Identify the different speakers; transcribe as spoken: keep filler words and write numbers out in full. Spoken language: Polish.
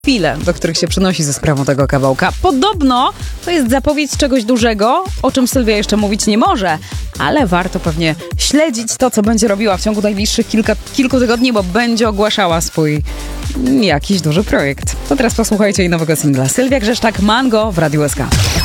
Speaker 1: Chwile, do których się przynosi ze sprawą tego kawałka. Podobno to jest zapowiedź czegoś dużego, o czym Sylwia jeszcze mówić nie może, ale warto pewnie śledzić to, co będzie robiła w ciągu najbliższych kilka, kilku tygodni, bo będzie ogłaszała swój jakiś duży projekt. To teraz posłuchajcie jej nowego singla. Sylwia Grzeszczak, Mango w Radiu S K.